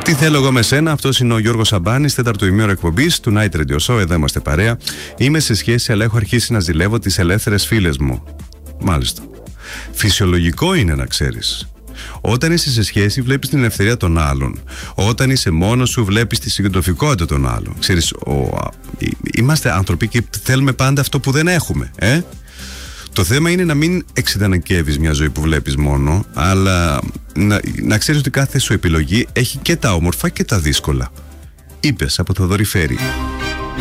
Τι θέλω εγώ με σένα, αυτός είναι ο Γιώργος Σαμπάνης, τέταρτο ημίωρο εκπομπής του Night Radio Show. Εδώ είμαστε παρέα. Είμαι σε σχέση, αλλά έχω αρχίσει να ζηλεύω τις ελεύθερες φίλες μου. Μάλιστα. Φυσιολογικό είναι να ξέρεις. Όταν είσαι σε σχέση, βλέπεις την ελευθερία των άλλων. Όταν είσαι μόνος σου, βλέπεις τη συντροφικότητα των άλλων. Ξέρεις, είμαστε άνθρωποι και θέλουμε πάντα αυτό που δεν έχουμε. Το θέμα είναι να μην εξειδανικεύεις μια ζωή που βλέπεις μόνο, αλλά να ξέρεις ότι κάθε σου επιλογή έχει και τα όμορφα και τα δύσκολα. Είπες από το Θοδωρή Φέρη.